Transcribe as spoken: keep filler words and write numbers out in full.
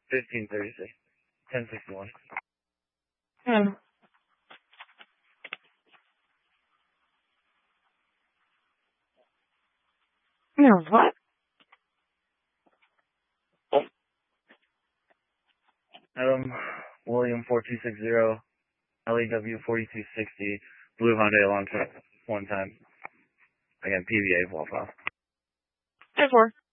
fifteen thirty-six. ten sixty-one. Hmm. No, what? Adam, William four two six zero, L E W forty-two sixty, Blue Hyundai Elantra, one time. Again, P V A, Waffle. ten four.